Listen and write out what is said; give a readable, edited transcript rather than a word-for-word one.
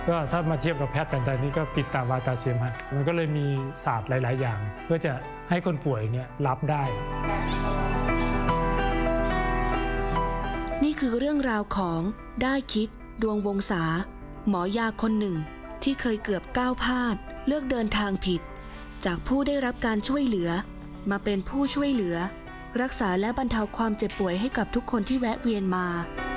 ก็ถ้ามาเทียบกับแพทย์แผนไทยนี่ก็ปิดตาวาตาเสมหะมันก็เลยมีศาสตร์หลายๆอย่างเพื่อจะให้คนป่วยเนี่ยรับได้นี่คือเรื่องราวของได้คิดดวงวงศาหมอยาคนหนึ่งที่เคยเกือบก้าวพลาดเลือกเดินทางผิดจากผู้ได้รับการช่วยเหลือมาเป็นผู้ช่วยเหลือรักษาและบรรเทาความเจ็บป่วยให้กับทุกคนที่แวะเวียนมา